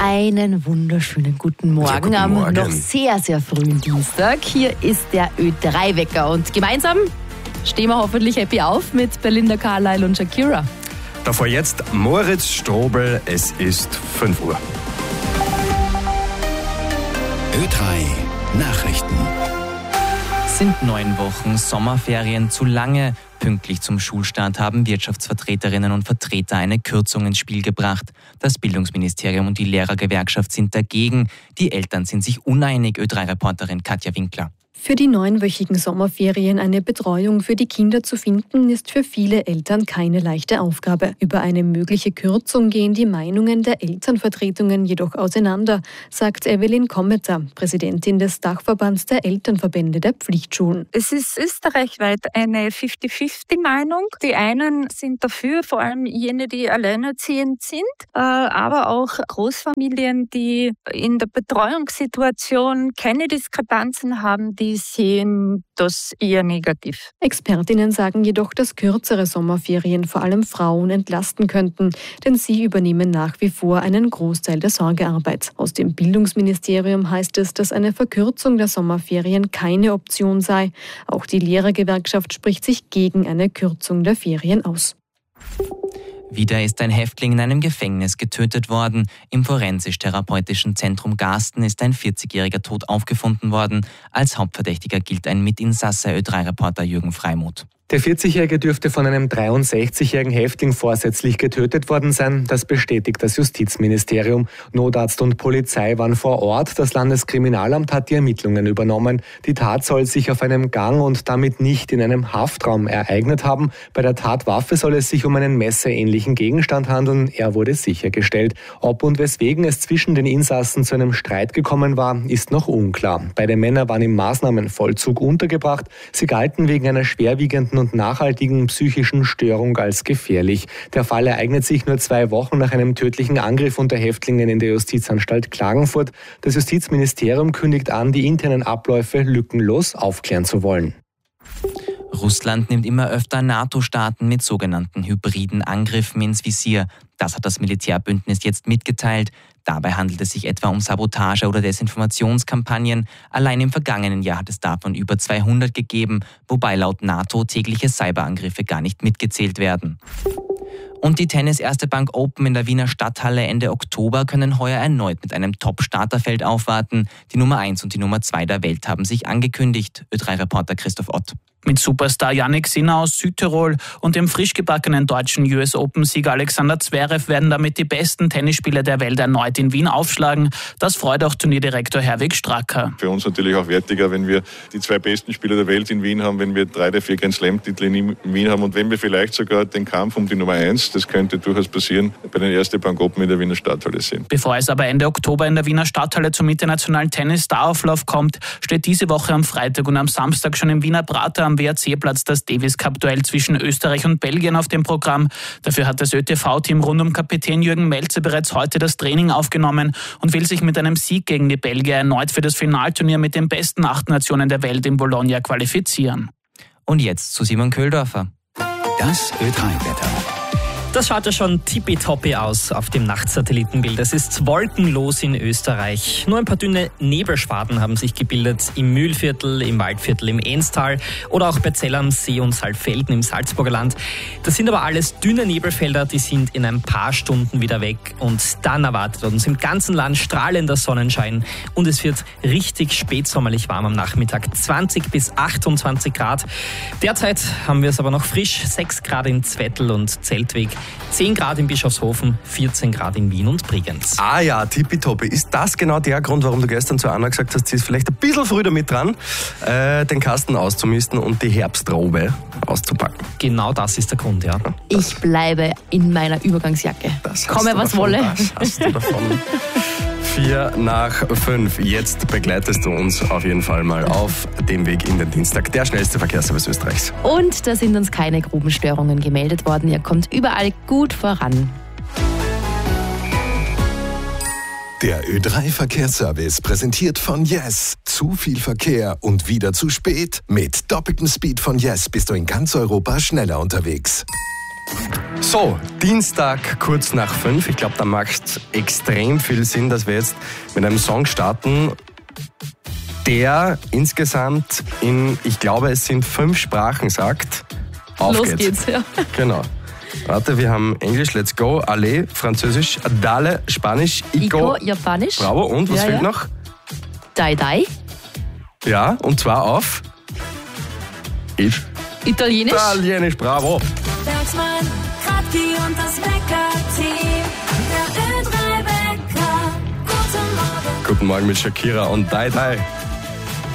Einen wunderschönen guten Morgen am noch sehr, sehr frühen Dienstag. Hier ist der Ö3-Wecker und gemeinsam stehen wir hoffentlich happy auf mit Belinda Carlisle und Shakira. Davor jetzt Moritz Strobel, es ist 5 Uhr. Ö3 Nachrichten. Sind 9 Wochen Sommerferien zu lange? Pünktlich zum Schulstart haben Wirtschaftsvertreterinnen und Vertreter eine Kürzung ins Spiel gebracht. Das Bildungsministerium und die Lehrergewerkschaft sind dagegen. Die Eltern sind sich uneinig, Ö3-Reporterin Katja Winkler. Für die 9-wöchigen Sommerferien eine Betreuung für die Kinder zu finden, ist für viele Eltern keine leichte Aufgabe. Über eine mögliche Kürzung gehen die Meinungen der Elternvertretungen jedoch auseinander, sagt Evelyn Kommeter, Präsidentin des Dachverbands der Elternverbände der Pflichtschulen. Es ist österreichweit eine 50-50-Meinung. Die einen sind dafür, vor allem jene, die alleinerziehend sind, aber auch Großfamilien, die in der Betreuungssituation keine Diskrepanzen haben, die sehen das eher negativ. Expertinnen sagen jedoch, dass kürzere Sommerferien vor allem Frauen entlasten könnten, denn sie übernehmen nach wie vor einen Großteil der Sorgearbeit. Aus dem Bildungsministerium heißt es, dass eine Verkürzung der Sommerferien keine Option sei. Auch die Lehrergewerkschaft spricht sich gegen eine Kürzung der Ferien aus. Wieder ist ein Häftling in einem Gefängnis getötet worden. Im forensisch-therapeutischen Zentrum Garsten ist ein 40-jähriger tot aufgefunden worden. Als Hauptverdächtiger gilt ein Mitinsasse, Ö3-Reporter Jürgen Freimuth. Der 40-Jährige dürfte von einem 63-jährigen Häftling vorsätzlich getötet worden sein. Das bestätigt das Justizministerium. Notarzt und Polizei waren vor Ort. Das Landeskriminalamt hat die Ermittlungen übernommen. Die Tat soll sich auf einem Gang und damit nicht in einem Haftraum ereignet haben. Bei der Tatwaffe soll es sich um einen messerähnlichen Gegenstand handeln. Er wurde sichergestellt. Ob und weswegen es zwischen den Insassen zu einem Streit gekommen war, ist noch unklar. Beide Männer waren im Maßnahmenvollzug untergebracht. Sie galten wegen einer schwerwiegenden und nachhaltigen psychischen Störung als gefährlich. Der Fall ereignet sich nur 2 Wochen nach einem tödlichen Angriff unter Häftlingen in der Justizanstalt Klagenfurt. Das Justizministerium kündigt an, die internen Abläufe lückenlos aufklären zu wollen. Russland nimmt immer öfter NATO-Staaten mit sogenannten hybriden Angriffen ins Visier. Das hat das Militärbündnis jetzt mitgeteilt. Dabei handelt es sich etwa um Sabotage- oder Desinformationskampagnen. Allein im vergangenen Jahr hat es davon über 200 gegeben, wobei laut NATO tägliche Cyberangriffe gar nicht mitgezählt werden. Und die Tennis Erste Bank Open in der Wiener Stadthalle Ende Oktober können heuer erneut mit einem Top-Starterfeld aufwarten. Die Nummer 1 und die Nummer 2 der Welt haben sich angekündigt. Ö3-Reporter Christoph Ott. Mit Superstar Jannik Sinner aus Südtirol und dem frisch gebackenen deutschen US Open-Sieger Alexander Zverev werden damit die besten Tennisspieler der Welt erneut in Wien aufschlagen. Das freut auch Turnierdirektor Herwig Stracker. Für uns natürlich auch wertiger, wenn wir die 2 besten Spieler der Welt in Wien haben, wenn wir 3 der 4 Grand Slam-Titel in Wien haben und wenn wir vielleicht sogar den Kampf um die Nummer 1, das könnte durchaus passieren, bei den Erste Bank Open in der Wiener Stadthalle sehen. Bevor es aber Ende Oktober in der Wiener Stadthalle zum internationalen Tennis-Starauflauf kommt, steht diese Woche am Freitag und am Samstag schon im Wiener Prater am WRC-Platz das Davis-Cup-Duell zwischen Österreich und Belgien auf dem Programm. Dafür hat das ÖTV-Team rund um Kapitän Jürgen Melzer bereits heute das Training aufgenommen und will sich mit einem Sieg gegen die Belgier erneut für das Finalturnier mit den besten 8 Nationen der Welt in Bologna qualifizieren. Und jetzt zu Simon Köhldorfer. Das Ö3-Wetter. Das schaut ja schon tippitoppi aus auf dem Nachtsatellitenbild. Es ist wolkenlos in Österreich. Nur ein paar dünne Nebelschwaden haben sich gebildet im Mühlviertel, im Waldviertel, im Enstal oder auch bei Zell am See und Saalfelden im Salzburger Land. Das sind aber alles dünne Nebelfelder, die sind in ein paar Stunden wieder weg. Und dann erwartet uns im ganzen Land strahlender Sonnenschein und es wird richtig spätsommerlich warm am Nachmittag. 20 bis 28 Grad. Derzeit haben wir es aber noch frisch. 6 Grad in Zwettl und Zeltweg. 10 Grad in Bischofshofen, 14 Grad in Wien und Bregenz. Ah ja, tippitoppi. Ist das genau der Grund, warum du gestern zu Anna gesagt hast, sie ist vielleicht ein bisschen früh damit dran, den Kasten auszumisten und die Herbstrobe auszupacken? Genau das ist der Grund, ja. Ich bleibe in meiner Übergangsjacke. Komme, was wolle. Das hast du davon. 4:05. Jetzt begleitest du uns auf jeden Fall mal auf dem Weg in den Dienstag. Der schnellste Verkehrsservice Österreichs. Und da sind uns keine Grubenstörungen gemeldet worden. Ihr kommt überall gut voran. Der Ö3-Verkehrsservice präsentiert von Yes. Zu viel Verkehr und wieder zu spät? Mit doppeltem Speed von Yes bist du in ganz Europa schneller unterwegs. So, Dienstag kurz nach 5. Ich glaube, da macht extrem viel Sinn, dass wir jetzt mit einem Song starten, der insgesamt in, ich glaube, es sind 5 Sprachen sagt. Auf Los geht's, ja. Genau. Warte, wir haben Englisch, let's go, Ale, Französisch, Dale, Spanisch, Iko, Japanisch. Bravo, und was fehlt noch? Dai Dai. Ja, und zwar auf Italienisch. Italienisch, bravo. Bergsmann, Kratki und das Wecker-Team. Der Ö3-Wecker. Guten Morgen. Guten Morgen mit Shakira und Dai Dai.